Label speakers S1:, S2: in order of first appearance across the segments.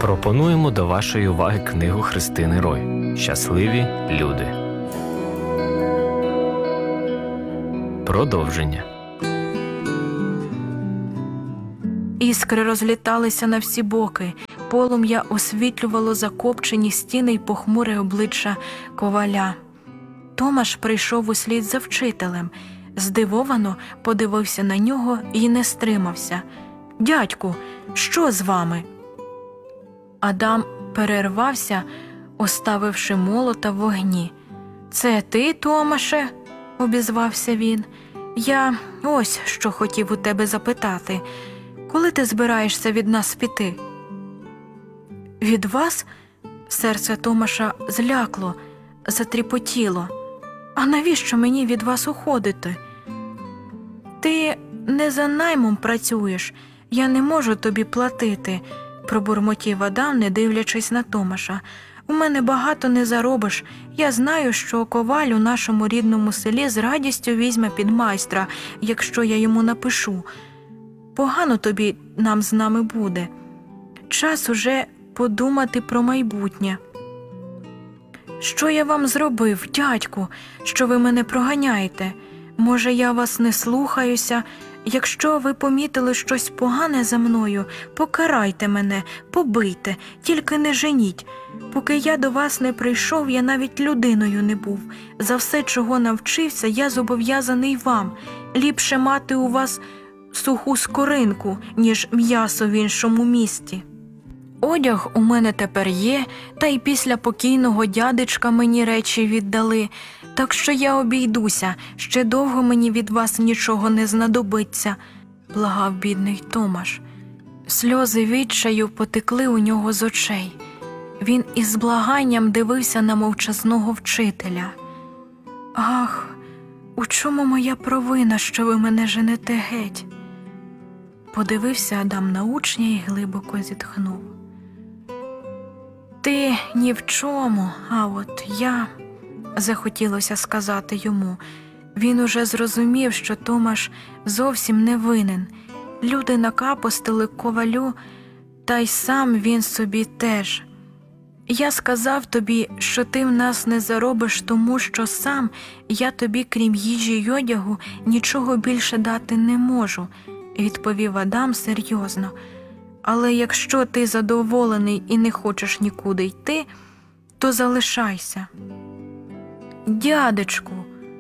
S1: Пропонуємо до вашої уваги книгу Христини Рой «Щасливі люди». Продовження.
S2: Іскри розліталися на всі боки, полум'я освітлювало закопчені стіни й похмуре обличчя коваля. Томаш прийшов услід за вчителем, здивовано подивився на нього і не стримався. «Дядьку, що з вами?» Адам перервався, оставивши молота в вогні. «Це ти, Томаше?» – обізвався він. «Я ось що хотів у тебе запитати. Коли ти збираєшся від нас піти?» «Від вас?» – серце Томаша злякло, затріпотіло. «А навіщо мені від вас уходити?» «Ти не за наймом працюєш, я не можу тобі платити», – пробурмотів Адам, не дивлячись на Томаша. «У мене багато не заробиш. Я знаю, що коваль у нашому рідному селі з радістю візьме під майстра, якщо я йому напишу. Погано тобі нам з нами буде. Час уже подумати про майбутнє». «Що я вам зробив, дядьку, що ви мене проганяєте? Може, я вас не слухаюся? Якщо ви помітили щось погане за мною, покарайте мене, побийте, тільки не женіть. Поки я до вас не прийшов, я навіть людиною не був. За все, чого навчився, я зобов'язаний вам. Ліпше мати у вас суху скоринку, ніж м'ясо в іншому місті. Одяг у мене тепер є, та й після покійного дядечка мені речі віддали, так що я обійдуся, ще довго мені від вас нічого не знадобиться», – благав бідний Томаш. Сльози відчаю потекли у нього з очей. Він із благанням дивився на мовчазного вчителя. «Ах, у чому моя провина, що ви мене женете геть?» Подивився Адам на учня і глибоко зітхнув. «Ти ні в чому, а от я», – захотілося сказати йому. Він уже зрозумів, що Томаш зовсім не винен. Люди накапостили ковалю, та й сам він собі теж. «Я сказав тобі, що ти в нас не заробиш, тому що сам я тобі, крім їжі й одягу, нічого більше дати не можу», – відповів Адам серйозно. «Але якщо ти задоволений і не хочеш нікуди йти, то залишайся». «Дядечку!»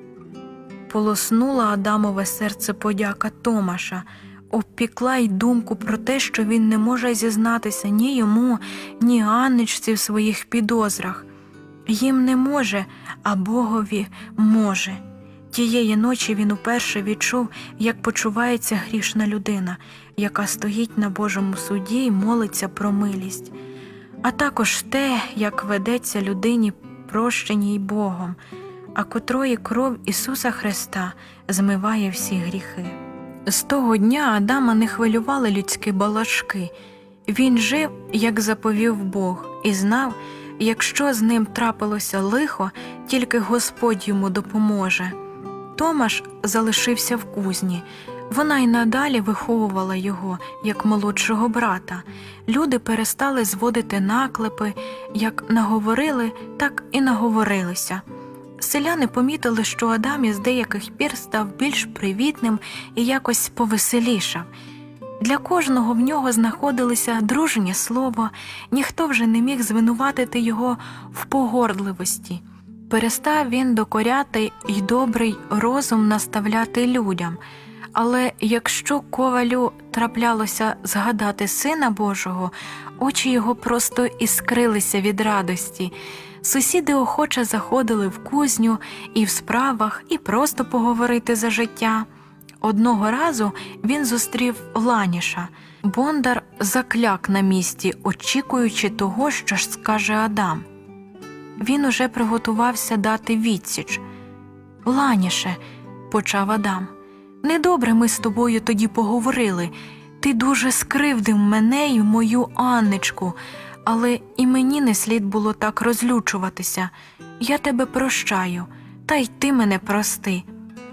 S2: – полоснула Адамове серце подяка Томаша, обпікла й думку про те, що він не може зізнатися ні йому, ні Анничці в своїх підозрах. Їм не може, а Богові може. Тієї ночі він уперше відчув, як почувається грішна людина, яка стоїть на Божому суді й молиться про милість. А також те, як ведеться людині прощеній Богом, а котрої кров Ісуса Христа змиває всі гріхи. З того дня Адама не хвилювали людські балачки. Він жив, як заповів Бог, і знав, якщо з ним трапилося лихо, тільки Господь йому допоможе. Томаш залишився в кузні. Вона й надалі виховувала його, як молодшого брата. Люди перестали зводити наклепи, як наговорили, так і наговорилися. Селяни помітили, що Адам із деяких пір став більш привітним і якось повеселішав. Для кожного в нього знаходилося дружнє слово, ніхто вже не міг звинуватити його в погордливості. Перестав він докоряти й добрий розум наставляти людям. Але якщо ковалю траплялося згадати Сина Божого, очі його просто іскрилися від радості. Сусіди охоче заходили в кузню і в справах, і просто поговорити за життя. Одного разу він зустрів Ланіша. Бондар закляк на місці, очікуючи того, що ж скаже Адам. Він уже приготувався дати відсіч. «Ланіше», – почав Адам, – «недобре ми з тобою тоді поговорили. Ти дуже скривдив мене й мою Анничку, але і мені не слід було так розлючуватися. Я тебе прощаю, та й ти мене прости».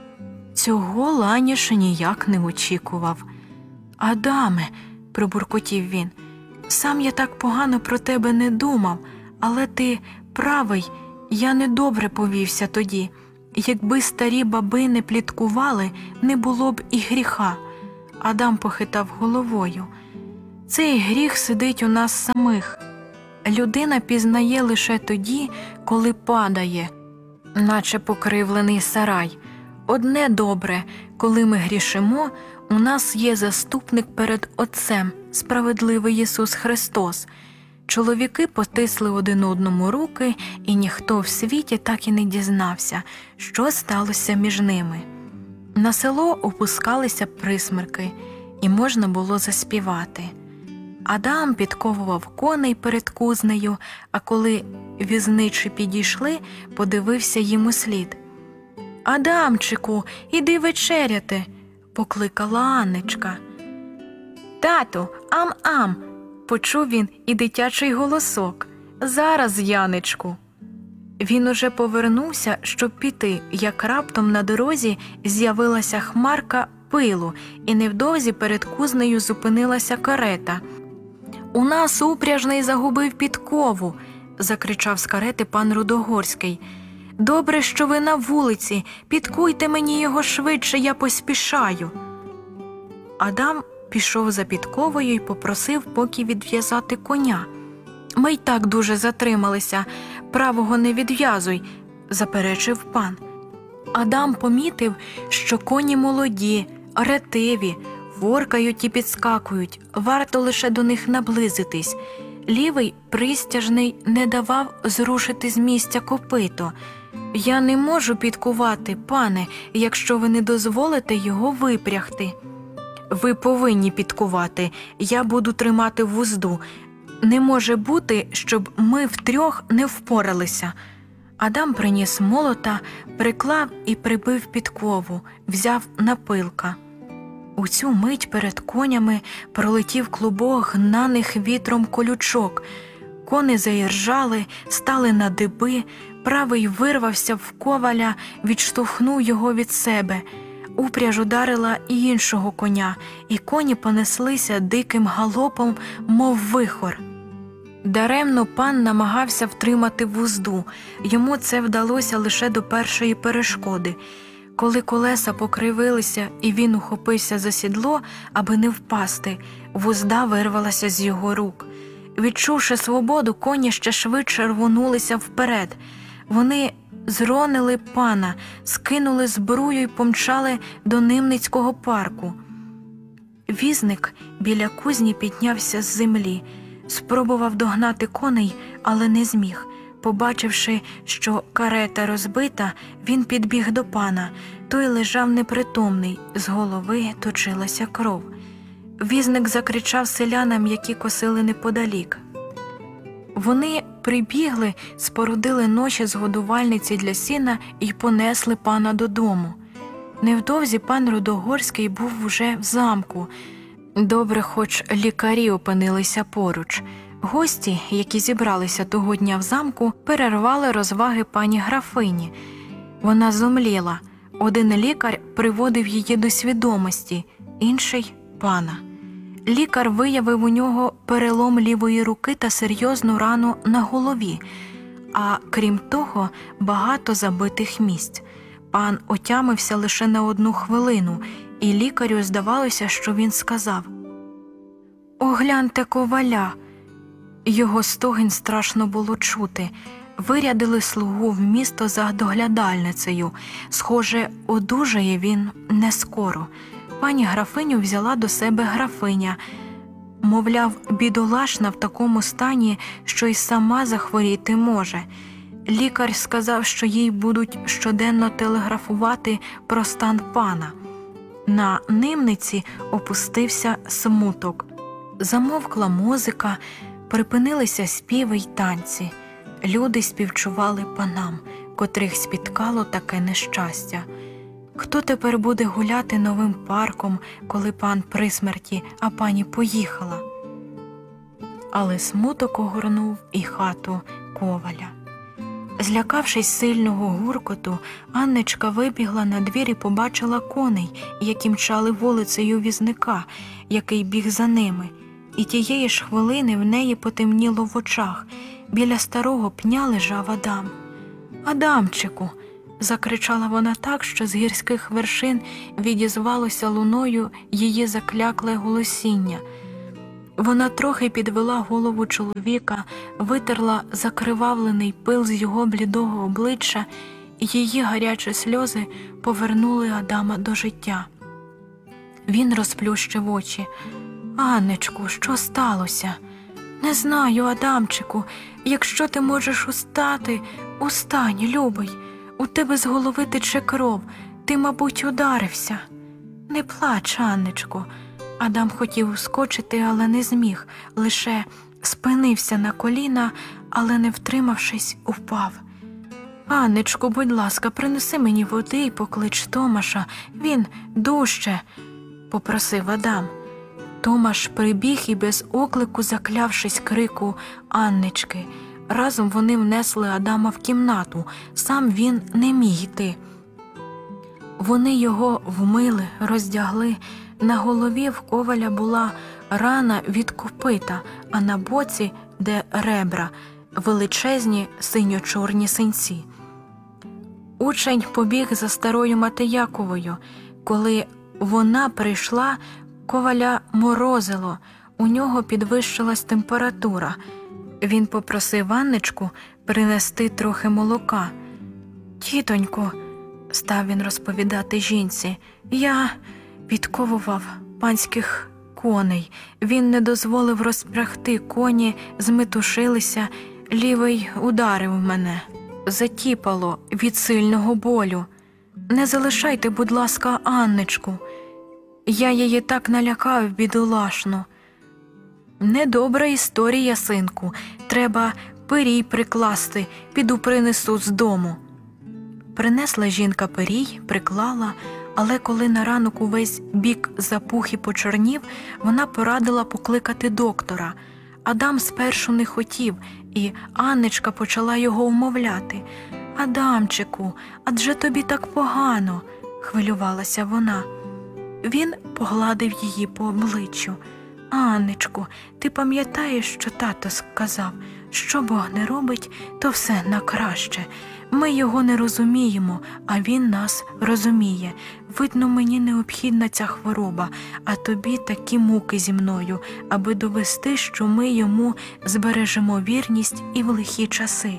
S2: Цього Ланіш ніяк не очікував. «Адаме», – пробуркотів він, Сам я так погано про тебе не думав, але ти правий, я недобре повівся тоді. Якби старі баби не пліткували, не було б і гріха. Адам похитав головою. Цей гріх сидить у нас самих. Людина пізнає лише тоді, коли падає, наче покривлений сарай. Одне добре, коли ми грішимо, у нас є заступник перед Отцем, справедливий Ісус Христос. Чоловіки потисли один одному руки, і ніхто в світі так і не дізнався, що сталося між ними. На село опускалися присмерки, і можна було заспівати. Адам підковував коней перед кузнею, а коли візничі підійшли, подивився їм услід. «Адамчику, іди вечеряти!» – покликала Анночка. «Тату, ам-ам!» – почув він і дитячий голосок. «Зараз, Янечку!» Він уже повернувся, щоб піти, як раптом на дорозі з'явилася хмарка пилу, і невдовзі перед кузнею зупинилася карета. «У нас упряжний загубив підкову!» – закричав з карети пан Рудогорський. «Добре, що ви на вулиці, підкуйте мені його швидше, я поспішаю!» Адам пішов за підковою і попросив поки відв'язати коня. «Ми й так дуже затрималися, правого не відв'язуй», – заперечив пан. Адам помітив, що коні молоді, ретиві, воркають і підскакують, варто лише до них наблизитись. Лівий пристяжний не давав зрушити з місця копито. «Я не можу підкувати, пане, якщо ви не дозволите його випрягти». «Ви повинні підкувати, я буду тримати вузду. Не може бути, щоб ми втрьох не впоралися». Адам приніс молота, приклав і прибив підкову, взяв напилка. У цю мить перед конями пролетів клубок гнаних вітром колючок. Кони заіржали, стали на диби, правий вирвався в коваля, відштовхнув його від себе. Упряж ударила і іншого коня, і коні понеслися диким галопом, мов вихор. Даремно пан намагався втримати вузду, йому це вдалося лише до першої перешкоди. Коли колеса покривилися і він ухопився за сідло, аби не впасти, вузда вирвалася з його рук. Відчувши свободу, коні ще швидше рвонулися вперед. Вони зронили пана, скинули збрую й помчали до Нимницького парку. Візник біля кузні піднявся з землі, спробував догнати коней, але не зміг. Побачивши, що карета розбита, він підбіг до пана. Той лежав непритомний, з голови точилася кров. Візник закричав селянам, які косили неподалік. Вони прибігли, спорудили ноші з годувальниці для сіна і понесли пана додому. Невдовзі пан Рудогорський був уже в замку. Добре, хоч лікарі опинилися поруч. Гості, які зібралися того дня в замку, перервали розваги пані графині. Вона зомліла. Один лікар приводив її до свідомості, інший – пана. Лікар виявив у нього перелом лівої руки та серйозну рану на голові, а крім того, багато забитих місць. Пан отямився лише на 1 хвилину, і лікарю здавалося, що він сказав: «Огляньте коваля!» Його стогін страшно було чути. Вирядили слугу в місто за доглядальницею. Схоже, одужає він не скоро. Пані графиню взяла до себе графиня. Мовляв, бідолашна в такому стані, що й сама захворіти може. Лікар сказав, що їй будуть щоденно телеграфувати про стан пана. На Нимниці опустився смуток. Замовкла музика, припинилися співи й танці. Люди співчували панам, котрих спіткало таке нещастя. Хто тепер буде гуляти новим парком, коли пан при смерті, а пані поїхала? Але смуток огорнув і хату коваля. Злякавшись сильного гуркоту, Анночка вибігла на двір і побачила коней, які мчали вулицею візника, який біг за ними. і тієї ж хвилини в неї потемніло в очах. Біля старого пня лежав Адам. «Адамчику!» – закричала вона так, що з гірських вершин відізвалося луною її заклякле голосіння. Вона трохи підвела голову чоловіка, витерла закривавлений пил з його блідого обличчя, і її гарячі сльози повернули Адама до життя. Він розплющив очі. «Анночку, що сталося?» «Не знаю, Адамчику. Якщо ти можеш устати, устань, любий. У тебе з голови тече кров. Ти, мабуть, ударився». «Не плач, Анночко». Адам хотів ускочити, але не зміг. Лише спинився на коліна, але, не втримавшись, упав. «Анночко, будь ласка, принеси мені води і поклич Томаша. Він дужче», – попросив Адам. Томаш прибіг і без оклику, заклявшись крику Аннички. Разом вони внесли Адама в кімнату, сам він не міг йти. Вони його вмили, роздягли. На голові в Коваля була рана від копита, а на боці, де ребра, величезні синьо-чорні синці. Учень побіг за старою Матияковою. Коли вона прийшла, Коваля морозило, у нього підвищилась температура. Він попросив Анничку принести трохи молока. «Тітонько», – став він розповідати жінці, – «я підковував панських коней. Він не дозволив розпрягти, коні зметушилися, лівий ударив мене. Затіпало від сильного болю. Не залишайте, будь ласка, Анничку. Я її так налякав, бідолашну». «Недобра історія, синку. Треба пирій прикласти, піду принесу з дому». Принесла жінка пирій, приклала, але коли на ранок увесь бік запух і почорнів, вона порадила покликати доктора. Адам спершу не хотів, і Анничка почала його вмовляти. «Адамчику, адже тобі так погано», – хвилювалася вона. Він погладив її по обличчю. «Анничку, ти пам'ятаєш, що тато сказав, що Бог не робить, то все на краще. Ми його не розуміємо, а він нас розуміє. Видно, мені необхідна ця хвороба, а тобі такі муки зі мною, аби довести, що ми йому збережемо вірність і в лихі часи.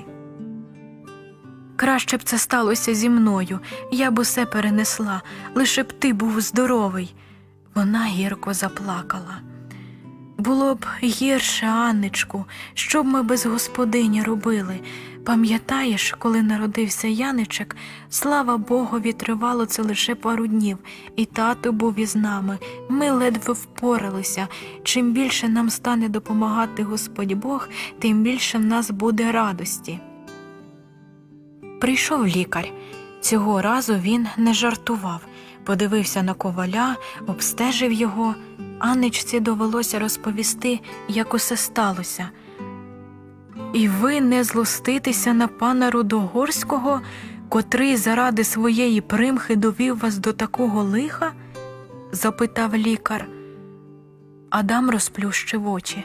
S2: Краще б це сталося зі мною, я б усе перенесла, лише б ти був здоровий». Вона гірко заплакала. «Було б гірше, Анничку, що б ми без господині робили? Пам'ятаєш, коли народився Яничек, слава Богові, тривало це лише пару днів, і тато був із нами, ми ледве впоралися. Чим більше нам стане допомагати Господь Бог, тим більше в нас буде радості». Прийшов лікар. Цього разу він не жартував. Подивився на Коваля, обстежив його. Анничці довелося розповісти, як усе сталося. «І ви не злоститеся на пана Рудогорського, котрий заради своєї примхи довів вас до такого лиха?» – запитав лікар. Адам розплющив очі.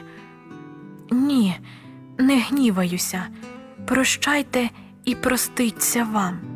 S2: «Ні, не гніваюся. Прощайте і проститься вам».